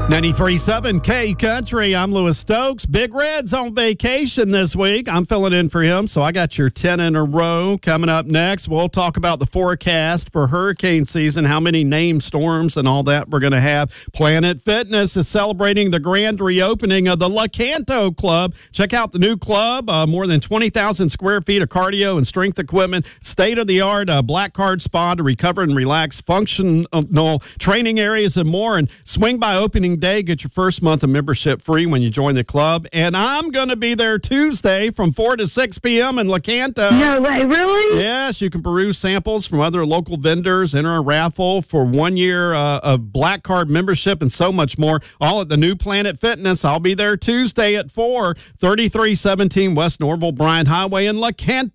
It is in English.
93.7 K Country. I'm Lewis Stokes. Big Red's on vacation this week. I'm filling in for him, so I got your 10 in a row. Coming up next, we'll talk about the forecast for hurricane season, how many named storms and all that we're going to have. Planet Fitness is celebrating the grand reopening of the Lecanto Club. Check out the new club. More than 20,000 square feet of cardio and strength equipment. State-of-the-art Black Card Spa to recover and relax. Functional training areas and more. And swing by opening day. Get your first month of membership free when you join the club. And I'm going to be there Tuesday from 4 to 6 p.m. in Lecanto. No way, really? Yes, you can peruse samples from other local vendors, enter a raffle for 1 year of Black Card membership, and so much more. All at the new Planet Fitness. I'll be there Tuesday at 4, 3317 West Norville Bryant Highway in Lecanto.